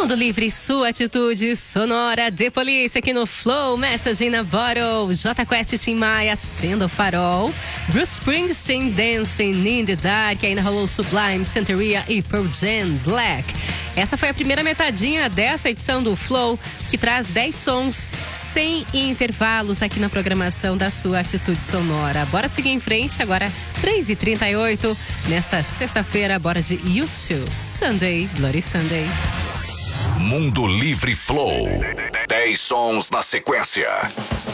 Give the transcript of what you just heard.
Mundo Livre, sua atitude sonora de polícia aqui no Flow, Message in a Bottle, J Quest, Tim Maia, Sendo Farol, Bruce Springsteen, Dancing in the Dark, ainda rolou Sublime, Santeria e Pearl Jam, Black. Essa foi a primeira metadinha dessa edição do Flow, que traz 10 sons sem intervalos aqui na programação da sua atitude sonora. Bora seguir em frente, agora 3h38, nesta sexta-feira, bora de YouTube, Sunday, Bloody Sunday. Mundo Livre Flow. 10 sons na sequência.